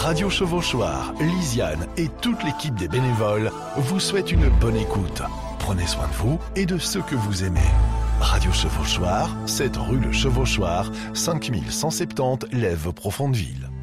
Radio Chevauchoir, Lisiane et toute l'équipe des bénévoles vous souhaitent une bonne écoute. Prenez soin de vous et de ceux que vous aimez. Radio Chevauchoir, 7 rue Le Chevauchoir, 5170 Lèves Profondeville.